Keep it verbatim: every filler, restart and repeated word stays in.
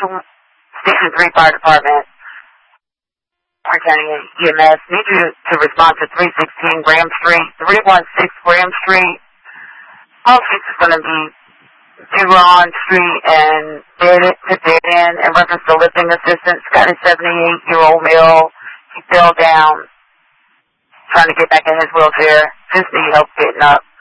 Station three Fire Department, Orange County E M S, need you to respond to three sixteen Graham Street, three one six Graham Street. All streets is going to be Duron Street and dead, to dead end in reference to lifting assistance. Got a seventy-eight-year-old male. He fell down trying to get back in his wheelchair. Just need help getting up.